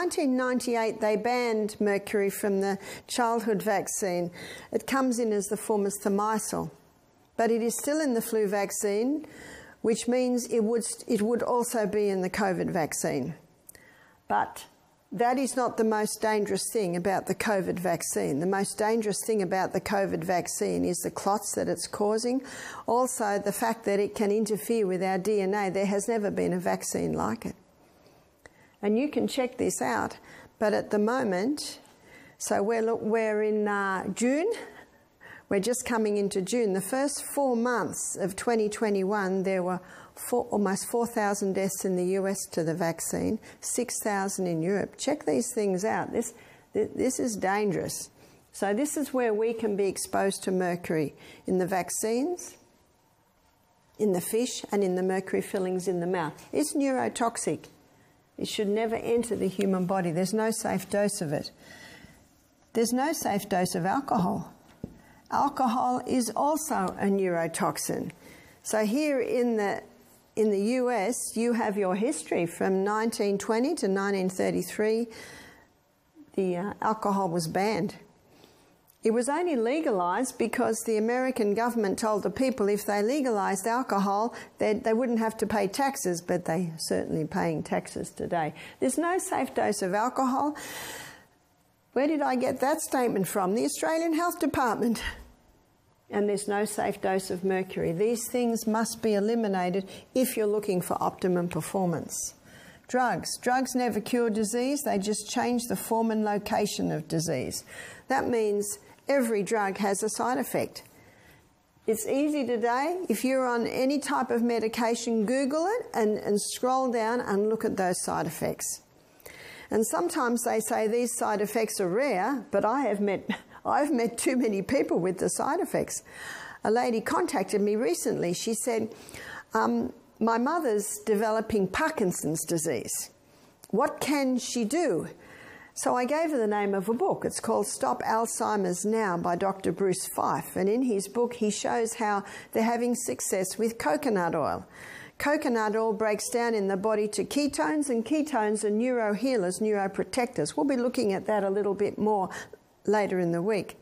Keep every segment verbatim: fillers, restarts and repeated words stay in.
nineteen ninety-eight, they banned mercury from the childhood vaccine. It comes in as the form of thimerosal, but it is still in the flu vaccine, which means it would, it would also be in the COVID vaccine. But that is not the most dangerous thing about the COVID vaccine. The most dangerous thing about the COVID vaccine is the clots that it's causing. Also, the fact that it can interfere with our D N A. There has never been a vaccine like it. And you can check this out. But at the moment, so we're, look, we're in uh, June. We're just coming into June. The first four months of twenty twenty-one, there were four, almost four thousand deaths in the U S to the vaccine, six thousand in Europe. Check these things out. This, this is dangerous. So this is where we can be exposed to mercury in the vaccines, in the fish, and in the mercury fillings in the mouth. It's neurotoxic. It should never enter the human body. There's no safe dose of it. There's no safe dose of alcohol. Alcohol is also a neurotoxin. So here in the, in the U S, you have your history from nineteen twenty to nineteen thirty-three. The uh, alcohol was banned. It was only legalised because the American government told the people if they legalised alcohol, they, they wouldn't have to pay taxes, but they're certainly paying taxes today. There's no safe dose of alcohol. Where did I get that statement from? The Australian Health Department. And there's no safe dose of mercury. These things must be eliminated if you're looking for optimum performance. Drugs. Drugs never cure disease. They just change the form and location of disease. That means every drug has a side effect. It's easy today. If you're on any type of medication, Google it and, and scroll down and look at those side effects. And sometimes they say these side effects are rare, but I have met, I've met too many people with the side effects. A lady contacted me recently. She said, um, my mother's developing Parkinson's disease. What can she do? So I gave her the name of a book. It's called Stop Alzheimer's Now by Doctor Bruce Fife. And in his book, he shows how they're having success with coconut oil. Coconut oil breaks down in the body to ketones, and ketones are neurohealers, neuroprotectors. We'll be looking at that a little bit more later in the week.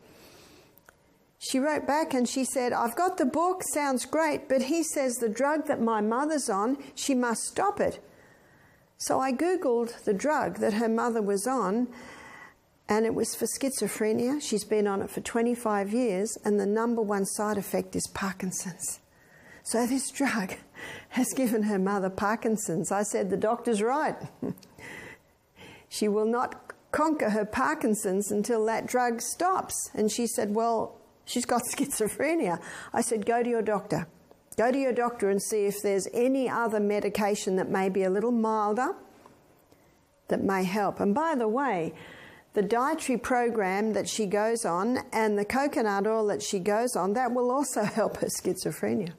She wrote back and she said, I've got the book, sounds great, but he says the drug that my mother's on, she must stop it. So I Googled the drug that her mother was on, and it was for schizophrenia. She's been on it for twenty-five years, and the number one side effect is Parkinson's. So this drug has given her mother Parkinson's. I said, the doctor's right. She will not conquer her Parkinson's until that drug stops. And she said, well, she's got schizophrenia. I said, go to your doctor. Go to your doctor and see if there's any other medication that may be a little milder that may help. And by the way, the dietary program that she goes on and the coconut oil that she goes on, that will also help her schizophrenia.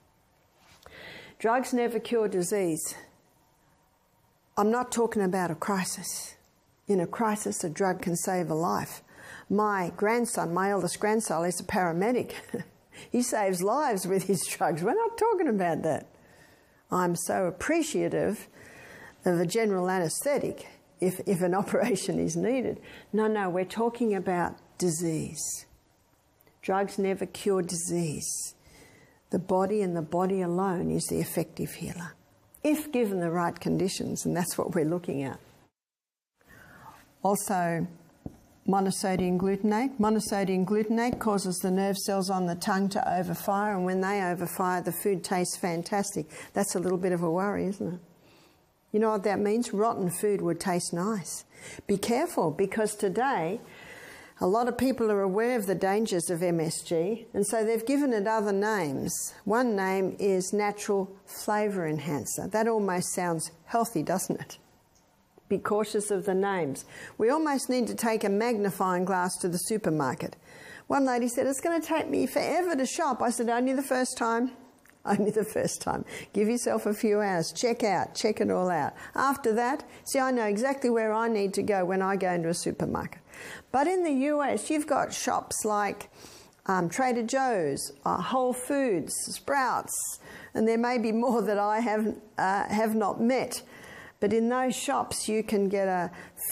Drugs never cure disease. I'm not talking about a crisis. In a crisis, a drug can save a life. My grandson, my eldest grandson, is a paramedic. He saves lives with his drugs. We're not talking about that. I'm so appreciative of a general anaesthetic if, if an operation is needed. No, no, we're talking about disease. Drugs never cure disease. The body and the body alone is the effective healer, if given the right conditions, and that's what we're looking at. Also, monosodium glutamate. Monosodium glutamate causes the nerve cells on the tongue to overfire, and when they overfire, the food tastes fantastic. That's a little bit of a worry, isn't it? You know what that means? Rotten food would taste nice. Be careful, because today a lot of people are aware of the dangers of M S G, and so they've given it other names. One name is natural flavour enhancer. That almost sounds healthy, doesn't it? Be cautious of the names. We almost need to take a magnifying glass to the supermarket. One lady said, it's going to take me forever to shop. I said, only the first time. Only the first time. Give yourself a few hours. Check out. Check it all out. After that, see, I know exactly where I need to go when I go into a supermarket. But in the U S, you've got shops like um, Trader Joe's, uh, Whole Foods, Sprouts, and there may be more that I have, uh, have not met. But in those shops, you can get a